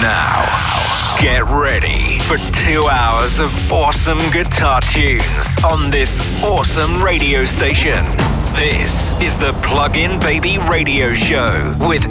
Now, get ready for 2 hours of awesome guitar tunes on this awesome radio station. This is the Plug In Baby Radio Show with